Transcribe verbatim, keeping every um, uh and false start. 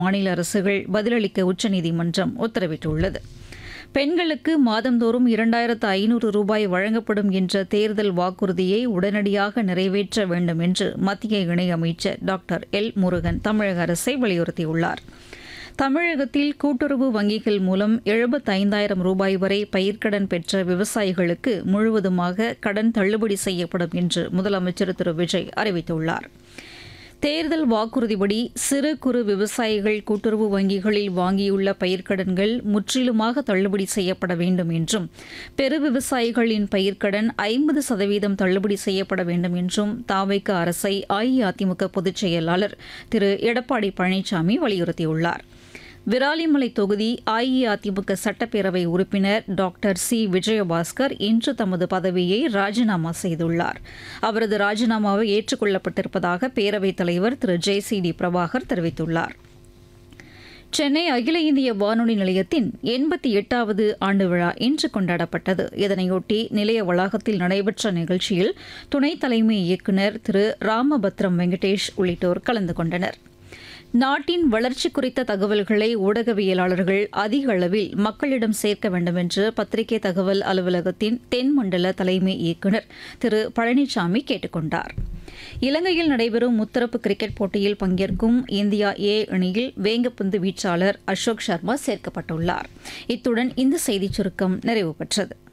மாநில அரசுகள் பதிலளிக்க உச்சநீதிமன்றம் உத்தரவிட்டுள்ளது. பெண்களுக்கு மாதந்தோறும் இரண்டாயிரத்து ஐநூறு ரூபாய் வழங்கப்படும் என்ற தேர்தல் வாக்குறுதியை உடனடியாக நிறைவேற்ற வேண்டும் என்று மத்திய இணையமைச்சர் டாக்டர் எல் முருகன் தமிழக அரசை வலியுறுத்தியுள்ளார். தமிழகத்தில் கூட்டுறவு வங்கிகள் மூலம் எழுபத்தைந்தாயிரம் ரூபாய் வரை பயிர்க்கடன் பெற்ற விவசாயிகளுக்கு முழுவதுமாக கடன் தள்ளுபடி செய்யப்படும் என்று முதலமைச்சர் திரு விஜய் அறிவித்துள்ளார். தேர்தல் வாக்குறுதிப்படி சிறு குறு விவசாயிகள் கூட்டுறவு வங்கிகளில் வாங்கியுள்ள பயிர்க்கடன்கள் முற்றிலுமாக தள்ளுபடி செய்யப்பட வேண்டும் என்றும் பெரு விவசாயிகளின் பயிர்க்கடன் ஐம்பது சதவீதம் தள்ளுபடி செய்யப்பட வேண்டும் என்றும் தாவேக அரசை அஇஅதிமுக பொதுச் செயலாளர் திரு எடப்பாடி பழனிசாமி வலியுறுத்தியுள்ளார். விராலிமலை தொகுதி அஇஅதிமுக சட்டப்பேரவை உறுப்பினர் டாக்டர் சி விஜயபாஸ்கர் இன்று தமது பதவியை ராஜினாமா செய்துள்ளார். அவரது ராஜினாமாவை ஏற்றுக்கொள்ளப்பட்டிருப்பதாக பேரவைத் தலைவர் திரு ஜே சி டி பிரபாகர் தெரிவித்துள்ளார். சென்னை அகில இந்திய வானொலி நிலையத்தின் எண்பத்தி எட்டாவது ஆண்டு விழா இன்று கொண்டாடப்பட்டது. இதனையொட்டி நிலைய வளாகத்தில் நடைபெற்ற நிகழ்ச்சியில் துணைத் தலைமை இயக்குநர் திரு ராமபத்ரம் வெங்கடேஷ் உள்ளிட்டோர் கலந்து கொண்டனர். நாட்டின் வளர்ச்சி குறித்த தகவல்களை ஊடகவியலாளர்கள் அதிக அளவில் மக்களிடம் சேர்க்க வேண்டும் என்று பத்திரிகை தகவல் அலுவலகத்தின் தென்மண்டல தலைமை இயக்குநர் திரு பழனிசாமி கேட்டுக் கொண்டார். இலங்கையில் நடைபெறும் முத்தரப்பு கிரிக்கெட் போட்டியில் பங்கேற்கும் இந்தியா ஏ அணியில் வேங்கப்பந்து வீச்சாளர் அசோக் சர்மா சேர்க்கப்பட்டுள்ளார். இத்துடன் இந்த செய்திச் சுருக்கம் நிறைவு பெற்றது.